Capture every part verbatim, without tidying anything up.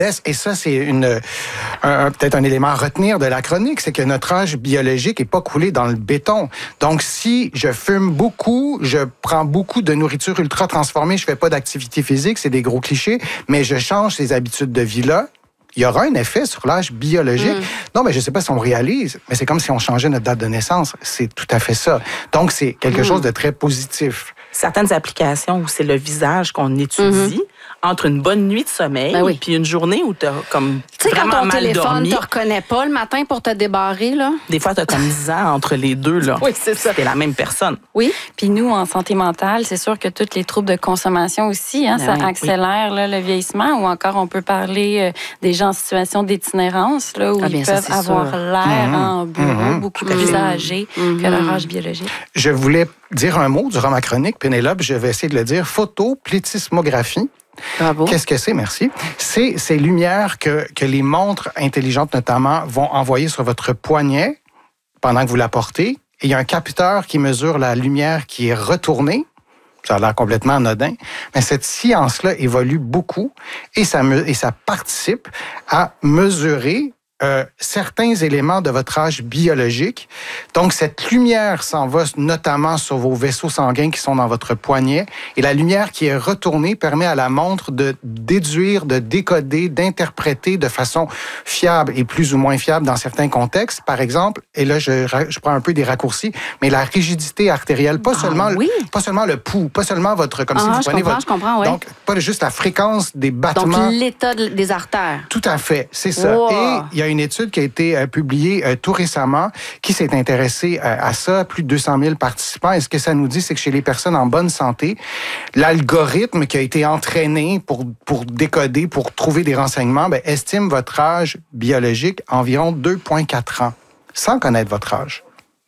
Et ça, c'est une un, peut-être un élément à retenir de la chronique, c'est que notre âge biologique n'est pas coulé dans le béton. Donc, si je fume beaucoup, je prends beaucoup de nourriture ultra transformée, je fais pas d'activité physique, c'est des gros clichés, mais je change ces habitudes de vie-là, il y aura un effet sur l'âge biologique. Mm. Non, mais je ne sais pas si on réalise, mais c'est comme si on changeait notre date de naissance. C'est tout à fait ça. Donc, c'est quelque mm. chose de très positif. Certaines applications où c'est le visage qu'on étudie, mm-hmm. entre une bonne nuit de sommeil ben oui. puis une journée où tu as comme tu sais, vraiment quand ton mal téléphone dormi. te reconnaît pas le matin pour te débarrer, là. Des fois, tu as comme dix ans entre les deux, là. Oui, c'est ça. T'es la même personne. Oui, puis nous, en santé mentale, c'est sûr que tous les troubles de consommation aussi, hein, ben ça oui, accélère oui. là, le vieillissement, ou encore on peut parler euh, des gens en situation d'itinérance, là, où ah, ils peuvent ça, avoir sûr. l'air mm-hmm. en bureau mm-hmm. beaucoup plus mm-hmm. âgé mm-hmm. que leur âge biologique. Je voulais dire un mot durant ma chronique, Pénélope, je vais essayer de le dire, photoplétismographie. Bravo. Qu'est-ce que c'est? Merci. C'est ces lumières que, que les montres intelligentes, notamment, vont envoyer sur votre poignet pendant que vous la portez. Et il y a un capteur qui mesure la lumière qui est retournée. Ça a l'air complètement anodin. Mais cette science-là évolue beaucoup et ça, me, et ça participe à mesurer Euh, certains éléments de votre âge biologique. Donc, cette lumière s'en va notamment sur vos vaisseaux sanguins qui sont dans votre poignet. Et la lumière qui est retournée permet à la montre de déduire, de décoder, d'interpréter de façon fiable et plus ou moins fiable dans certains contextes. Par exemple, et là, je, je prends un peu des raccourcis, mais la rigidité artérielle, pas, ah, seulement, oui. pas seulement le pouls, pas seulement votre... Comme ah, si vous je prenez comprends, votre, je comprends, oui. Donc, pas juste la fréquence des battements. Donc, l'état des artères. Tout à fait, c'est ça. Wow. Et il y a une étude qui a été euh, publiée euh, tout récemment qui s'est intéressée euh, à ça, plus de deux cent mille participants. Et ce que ça nous dit, c'est que chez les personnes en bonne santé, l'algorithme qui a été entraîné pour, pour décoder, pour trouver des renseignements, ben, estime votre âge biologique environ deux virgule quatre ans, sans connaître votre âge.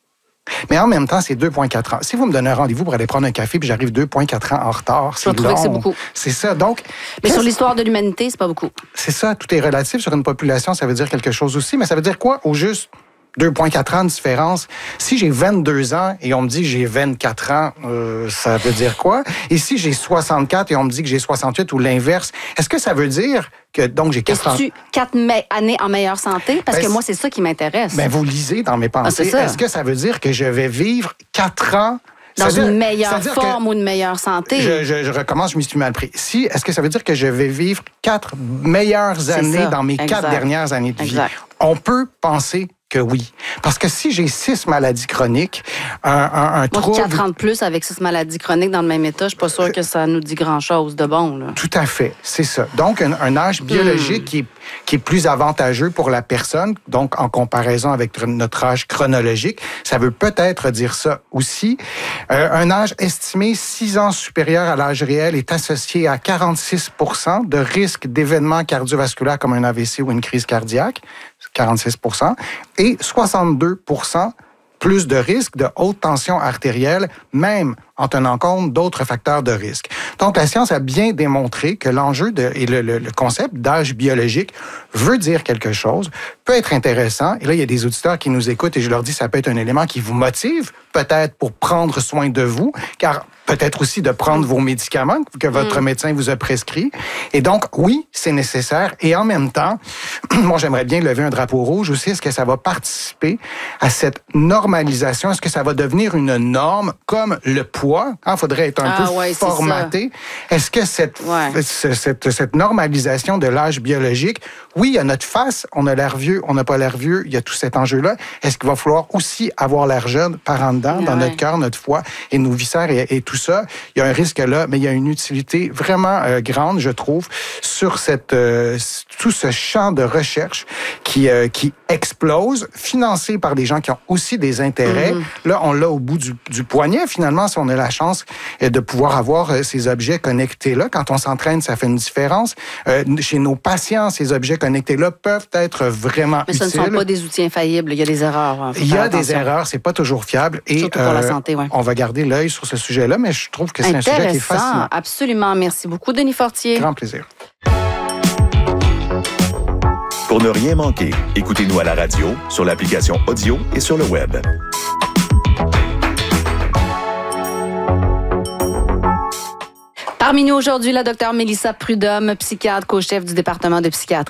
Mais en même temps, c'est deux virgule quatre ans. Si vous me donnez un rendez-vous pour aller prendre un café puis j'arrive deux virgule quatre ans en retard, c'est long. Je trouve que c'est beaucoup. C'est ça. Donc, mais sur l'histoire de l'humanité, c'est pas beaucoup. C'est ça. Tout est relatif. Sur une population, ça veut dire quelque chose aussi. Mais ça veut dire quoi? Au juste deux virgule quatre ans de différence. Si j'ai vingt-deux ans et on me dit que j'ai vingt-quatre ans, euh, ça veut dire quoi? Et si j'ai soixante-quatre et on me dit que j'ai soixante-huit ou l'inverse, est-ce que ça veut dire que donc j'ai quatre ans? Est-ce que quatre années en meilleure santé? Parce ben, que moi, c'est ça qui m'intéresse. Ben, vous lisez dans mes pensées. Ah, est-ce que ça veut dire que je vais vivre quatre ans dans dire, une meilleure forme ou une meilleure santé? Je, je, je recommence, je m'y suis mal pris. Si, est-ce que ça veut dire que je vais vivre quatre meilleures années ça, dans mes exact. quatre dernières années de vie? Exact. On peut penser que oui. Parce que si j'ai six maladies chroniques, un, un, un trouble... Moi, quatre ans de plus avec six maladies chroniques dans le même état, je suis pas sûre que ça nous dit grand-chose de bon. Là. Tout à fait, c'est ça. Donc, un, un âge biologique hmm. qui, est, qui est plus avantageux pour la personne, donc en comparaison avec notre âge chronologique, ça veut peut-être dire ça aussi. Euh, un âge estimé six ans supérieur à l'âge réel est associé à quarante-six pour cent de risque d'événements cardiovasculaires comme un A V C ou une crise cardiaque. quarante-six pour cent, et soixante-deux pour cent plus de risque de haute tension artérielle, même en tenant compte d'autres facteurs de risque. Donc, la science a bien démontré que l'enjeu de, et le, le, le concept d'âge biologique veut dire quelque chose, peut être intéressant. Et là, il y a des auditeurs qui nous écoutent et je leur dis ça peut être un élément qui vous motive, peut-être pour prendre soin de vous, car peut-être aussi de prendre vos médicaments que votre mmh. médecin vous a prescrits. Et donc, oui, c'est nécessaire. Et en même temps, moi, j'aimerais bien lever un drapeau rouge aussi. Est-ce que ça va participer à cette normalisation? Est-ce que ça va devenir une norme comme le poids? Il hein, faudrait être un ah, peu ouais, formaté. Est-ce que cette, ouais. ce, cette, cette normalisation de l'âge biologique, oui, il y a notre face, on a l'air vieux, on n'a pas l'air vieux, il y a tout cet enjeu-là. Est-ce qu'il va falloir aussi avoir l'air jeune par en dedans, ouais. dans notre cœur, notre foie et nos viscères et, et tout ça? Il y a un risque là, mais il y a une utilité vraiment euh, grande, je trouve, sur cette, euh, tout ce champ de recherche qui, euh, qui explose, financé par des gens qui ont aussi des intérêts. Mm-hmm. Là, on l'a au bout du, du poignet, finalement, si on a la chance de pouvoir avoir ces objets connectés-là. Quand on s'entraîne, ça fait une différence. Euh, chez nos patients, ces objets connectés-là peuvent être vraiment utiles. Mais ce ne sont pas des outils infaillibles. Il y a des erreurs. Hein, il y a des erreurs. C'est pas toujours fiable. Et, surtout pour euh, la santé, oui. On va garder l'œil sur ce sujet-là, mais je trouve que c'est un sujet qui est fascinant. Absolument. Merci beaucoup, Denis Fortier. Grand plaisir. Pour ne rien manquer, écoutez-nous à la radio, sur l'application audio et sur le web. Parmi nous aujourd'hui, la docteure Mélissa Prudhomme, psychiatre, co-chef du département de psychiatrie